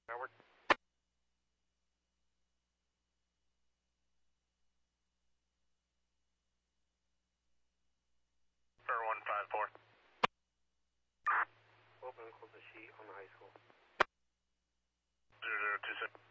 Howard. Sir 154. Open and close the sheet on the high school. 0026.